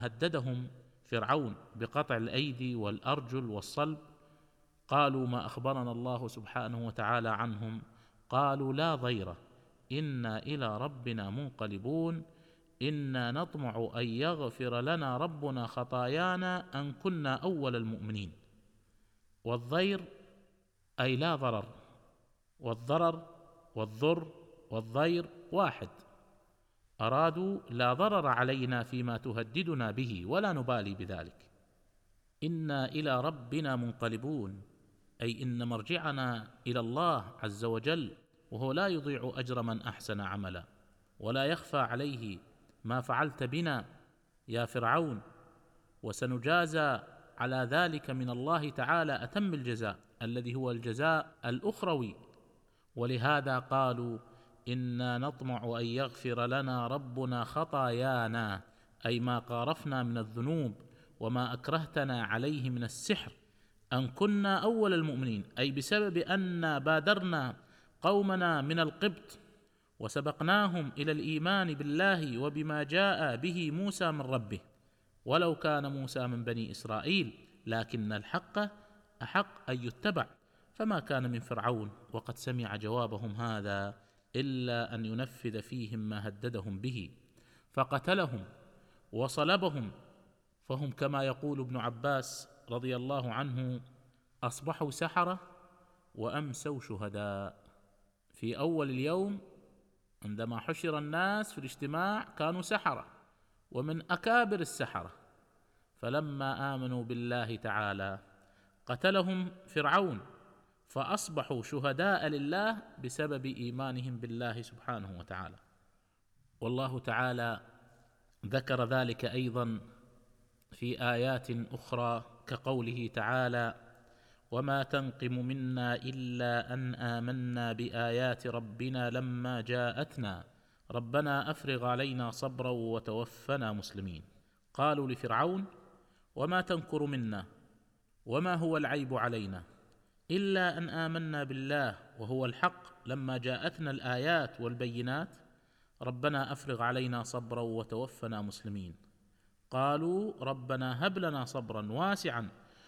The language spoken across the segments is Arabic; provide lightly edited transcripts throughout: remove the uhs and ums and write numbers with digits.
هددهم فرعون بقطع الأيدي والأرجل والصلب، قالوا ما أخبرنا الله سبحانه وتعالى عنهم، قالوا لا ضير إنا إلى ربنا منقلبون إنا نطمع أن يغفر لنا ربنا خطايانا أن كنا أول المؤمنين. والضير أي لا ضرر، والضرر والضر والضير واحد، أرادوا لا ضرر علينا فيما تهددنا به ولا نبالي بذلك. إنا إلى ربنا منقلبون أي إن مرجعنا إلى الله عز وجل، وهو لا يضيع أجر من أحسن عملا، ولا يخفى عليه ما فعلت بنا يا فرعون، وسنجازى على ذلك من الله تعالى أتم الجزاء الذي هو الجزاء الأخروي. ولهذا قالوا إنا نطمع أن يغفر لنا ربنا خطايانا، أي ما قارفنا من الذنوب وما أكرهتنا عليه من السحر، أن كنا أول المؤمنين، أي بسبب أن بادرنا قومنا من القبط وسبقناهم إلى الإيمان بالله وبما جاء به موسى من ربه، ولو كان موسى من بني إسرائيل لكن الحق أحق أن يتبع، فما كان من فرعون وقد سمع جوابهم هذا إلا أن ينفذ فيهم ما هددهم به، فقتلهم وصلبهم، فهم كما يقول ابن عباس رضي الله عنه أصبحوا سحرة وأمسوا شهداء. في أول اليوم عندما حشر الناس في الاجتماع كانوا سحرة ومن أكابر السحرة، فلما آمنوا بالله تعالى قتلهم فرعون فأصبحوا شهداء لله بسبب إيمانهم بالله سبحانه وتعالى. والله تعالى ذكر ذلك أيضا في آيات أخرى كقوله تعالى وما تنقم منا إلا أن آمنا بآيات ربنا لما جاءتنا ربنا أفرغ علينا صبرا وتوفنا مسلمين. قالوا لفرعون وما تنكر منا وما هو العيب علينا إلا أن آمنا بالله وهو الحق لما جاءتنا الآيات والبينات ربنا أفرغ علينا صبرا وتوفنا مسلمين. قالوا ربنا هب لنا صبرا واسعا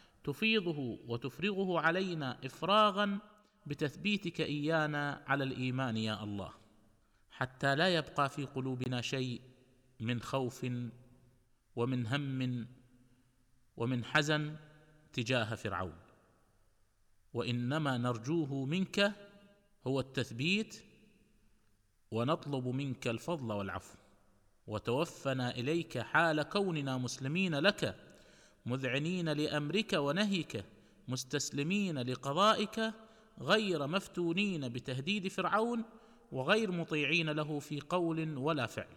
تفيضه وتفرغه علينا إفراغا بتثبيتك إيانا على الإيمان يا الله، حتى لا يبقى في قلوبنا شيء من خوف ومن هم ومن حزن تجاه فرعون، وإنما نرجوه منك هو التثبيت، ونطلب منك الفضل والعفو، وتوفنا إليك حال كوننا مسلمين لك مذعنين لأمرك ونهيك مستسلمين لقضائك غير مفتونين بتهديد فرعون وغير مطيعين له في قول ولا فعل.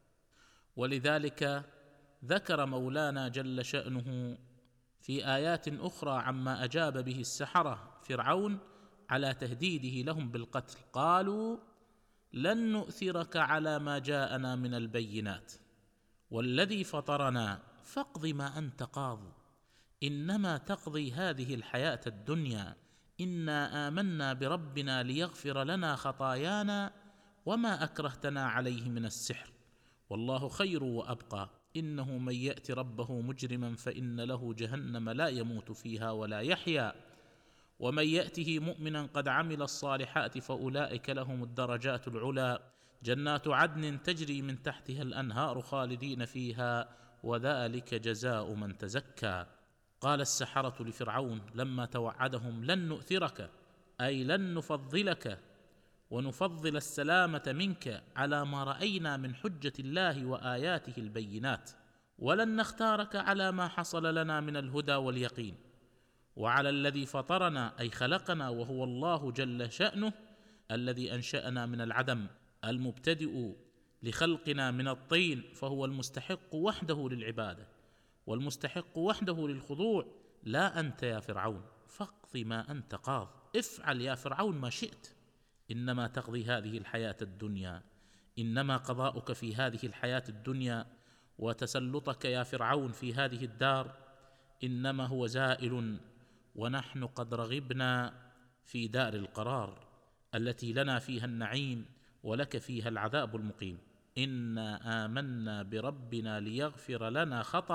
ولذلك ذكر مولانا جل شأنه في آيات أخرى عما أجاب به السحرة فرعون على تهديده لهم بالقتل، قالوا لن نؤثرك على ما جاءنا من البينات والذي فطرنا فاقض ما أنت قاض إنما تقضي هذه الحياة الدنيا إنا آمنا بربنا ليغفر لنا خطايانا وما أكرهتنا عليه من السحر والله خير وأبقى إنه من يأت ربه مجرما فإن له جهنم لا يموت فيها ولا يحيا ومن يأته مؤمنا قد عمل الصالحات فأولئك لهم الدرجات العلى جنات عدن تجري من تحتها الأنهار خالدين فيها وذلك جزاء من تزكى. قال السحرة لفرعون لما توعدهم لن نؤثرك أي لن نفضلك ونفضل السلامة منك على ما رأينا من حجة الله وآياته البينات، ولن نختارك على ما حصل لنا من الهدى واليقين، وعلى الذي فطرنا أي خلقنا وهو الله جل شأنه الذي أنشأنا من العدم المبتدئ لخلقنا من الطين، فهو المستحق وحده للعبادة والمستحق وحده للخضوع، لا أنت يا فرعون، فاقض ما أنت قاض، افعل يا فرعون ما شئت، إنما تقضي هذه الحياة الدنيا، إنما قضاؤك في هذه الحياة الدنيا وتسلطك يا فرعون في هذه الدار إنما هو زائل، ونحن قد رغبنا في دار القرار التي لنا فيها النعيم ولك فيها العذاب المقيم. إنا آمنا بربنا ليغفر لنا خطأ